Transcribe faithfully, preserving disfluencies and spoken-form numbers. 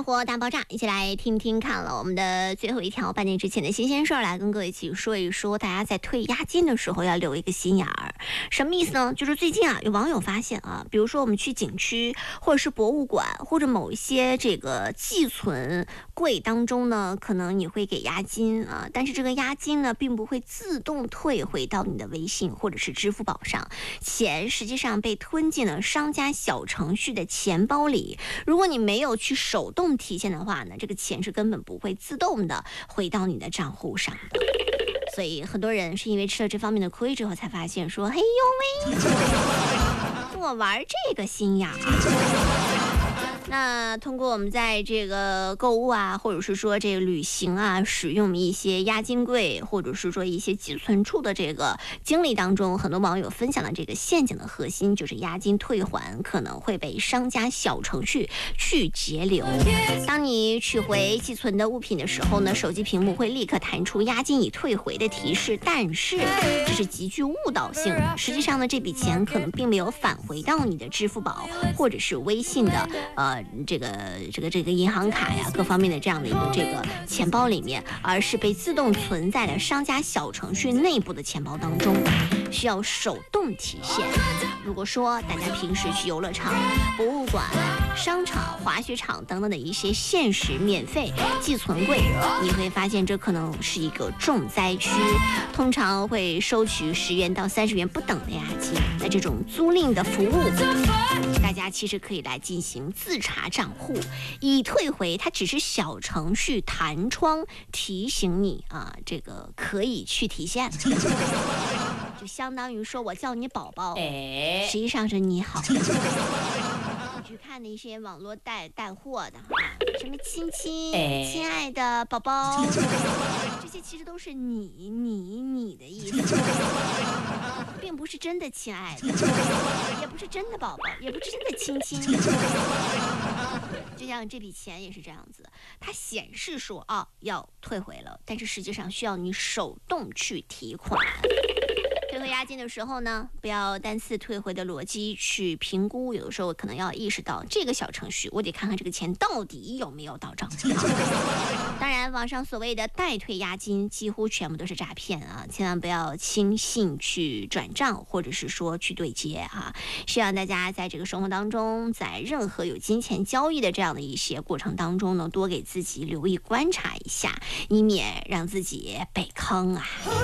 生活大爆炸，一起来听听看了我们的最后一条半年之前的新鲜事儿，来跟各位一起说一说，大家在退押金的时候要留一个心眼儿。什么意思呢？就是最近啊，有网友发现啊，比如说我们去景区或者是博物馆或者某一些这个寄存柜当中呢，可能你会给押金啊，但是这个押金呢，并不会自动退回到你的微信或者是支付宝上，钱实际上被吞进了商家小程序的钱包里。如果你没有去手动提现的话呢，这个钱是根本不会自动的回到你的账户上的。所以很多人是因为吃了这方面的亏之后才发现说，嘿呦喂，我玩这个心眼儿。那通过我们在这个购物啊，或者是说这个旅行啊，使用一些押金柜，或者是说一些寄存处的这个经历当中，很多网友分享的这个陷阱的核心就是押金退还可能会被商家小程序去截留。当你取回寄存的物品的时候呢，手机屏幕会立刻弹出押金已退回的提示，但是这是极具误导性的。实际上呢，这笔钱可能并没有返回到你的支付宝或者是微信的呃这个这个这个银行卡呀各方面的这样的一个这个钱包里面，而是被自动存在了商家小程序内部的钱包当中，需要手动提现。如果说大家平时去游乐场、博物馆、商场、滑雪场等等的一些限时免费寄存柜，你会发现这可能是一个重灾区，通常会收取十元到三十元不等的押金。那这种租赁的服务，大家其实可以来进行自查账户，已退回它只是小程序弹窗提醒你啊，这个可以去提现。就相当于说我叫你宝宝，实际上是你好。你去看那些网络带带货的哈，什么亲亲、亲爱的宝宝，这些其实都是你你你的意思，并不是真的亲爱的，也不是真的宝宝，也不是真的亲亲。就像这笔钱也是这样子，它显示说啊要退回了，但是实际上需要你手动去提款。退回押金的时候呢，不要单次退回的逻辑去评估，有的时候可能要意识到这个小程序，我得看看这个钱到底有没有到账。当然，网上所谓的代退押金几乎全部都是诈骗啊，千万不要轻信去转账，或者是说去对接啊。希望大家在这个生活当中，在任何有金钱交易的这样的一些过程当中呢，多给自己留意观察一下，以免让自己被坑啊。